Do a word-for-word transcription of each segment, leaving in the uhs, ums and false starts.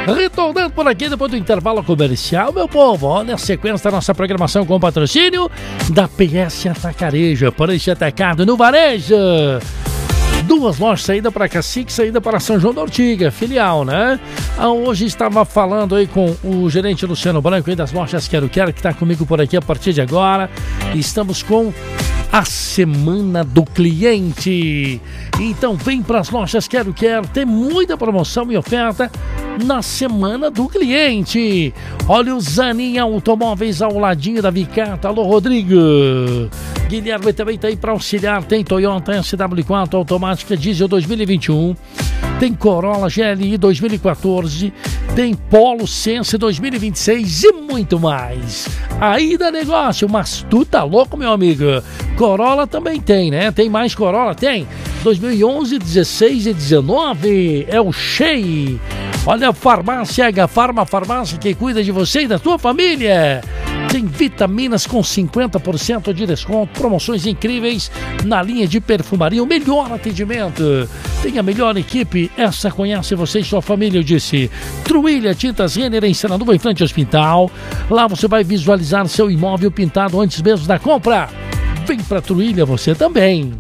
Retornando por aqui depois do intervalo comercial, meu povo, olha a sequência da nossa programação com patrocínio da P S Atacarejo, Preço Atacado no Varejo. Duas lojas, saída para Cacique, saída para São João da Ortiga, filial, né? Ah, hoje estava falando aí com o gerente Luciano Branco aí das lojas Quero Quero, que está comigo por aqui a partir de agora. Estamos com a Semana do Cliente. Então vem para as lojas Quero Quero, tem muita promoção e oferta na Semana do Cliente. Olha o Zanin Automóveis ao ladinho da Vicata. Alô, Rodrigo. Guilherme também está aí para auxiliar. Tem Toyota S W quatro automática diesel dois mil e vinte e um. Tem Corolla G L I dois mil e quatorze. Tem Polo Sense dois mil e vinte e seis e muito mais. Aí dá negócio, mas tu tá louco, meu amigo. Corolla também tem, né? Tem mais Corolla? Tem. dois mil e onze, dezesseis e dezenove. É o Shea. Olha a Farmácia H Farma, farmácia que cuida de você e da sua família. Tem vitaminas com cinquenta por cento de desconto, promoções incríveis na linha de perfumaria, o melhor atendimento. Tem a melhor equipe, essa conhece você e sua família, eu disse. Truília Tintas Renner em Senador em frente ao hospital. Lá você vai visualizar seu imóvel pintado antes mesmo da compra. Vem pra Truília você também.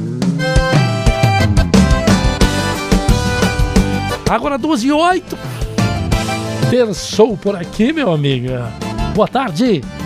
Agora doze e oito. Terçou por aqui, meu amigo. Boa tarde.